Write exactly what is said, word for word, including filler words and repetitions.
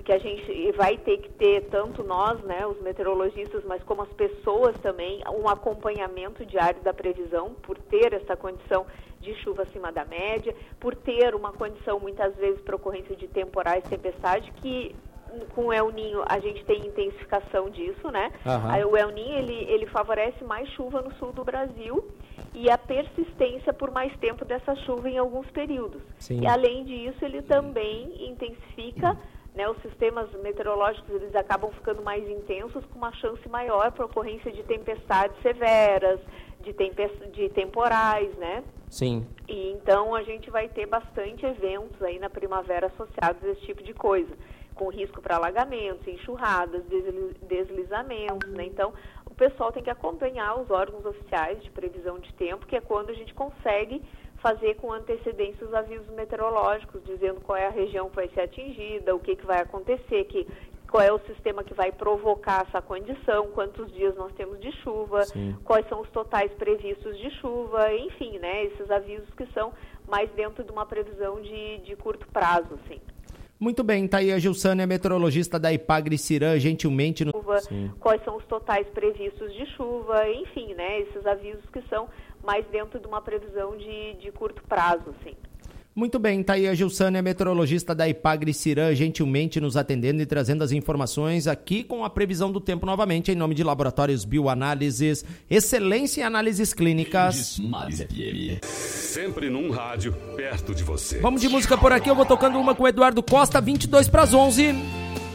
que a gente vai ter que ter, tanto nós, né, os meteorologistas, mas como as pessoas também, um acompanhamento diário da previsão, por ter essa condição de chuva acima da média, por ter uma condição, muitas vezes, para ocorrência de temporais, tempestade, que com o El Niño a gente tem intensificação disso, né? Uhum. O El Niño, ele, ele favorece mais chuva no sul do Brasil e a persistência por mais tempo dessa chuva em alguns períodos. Sim. E, além disso, ele também intensifica, né, os sistemas meteorológicos, eles acabam ficando mais intensos, com uma chance maior para ocorrência de tempestades severas, de, tempest- de temporais, né? Sim. E então a gente vai ter bastante eventos aí na primavera associados a esse tipo de coisa, com risco para alagamentos, enxurradas, desli- deslizamentos, né? Então, o pessoal tem que acompanhar os órgãos oficiais de previsão de tempo, que é quando a gente consegue fazer com antecedência os avisos meteorológicos, dizendo qual é a região que vai ser atingida, o que, que vai acontecer, que, qual é o sistema que vai provocar essa condição, quantos dias nós temos de chuva, Sim. quais são os totais previstos de chuva, enfim, né, esses avisos que são mais dentro de uma previsão de, de curto prazo, assim. Muito bem, tá aí a Gilsânia, meteorologista da Ipagre-Cirã, gentilmente... No... Chuva, quais são os totais previstos de chuva, enfim, né, esses avisos que são mais dentro de uma previsão de, de curto prazo, assim. Muito bem, tá aí a Gilsânia, meteorologista da Ipagre-Cirã, gentilmente nos atendendo e trazendo as informações aqui com a previsão do tempo novamente, em nome de Laboratórios Bioanálises, excelência em análises clínicas. Sempre num rádio perto de você. Vamos de música por aqui, eu vou tocando uma com o Eduardo Costa, vinte e dois para as onze.